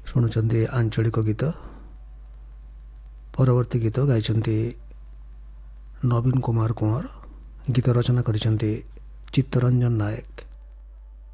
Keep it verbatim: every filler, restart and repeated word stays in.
ଶୁଣୁଛନ୍ତି ଆଞ୍ଚଳିକ ଗୀତ। ପରବର୍ତ୍ତୀ ଗୀତ ଗାଇଛନ୍ତି ନବୀନ କୁମାର କୁମାର। ଗୀତ ରଚନା କରିଛନ୍ତି ଚିତ୍ତରଞ୍ଜନ ନାୟକ।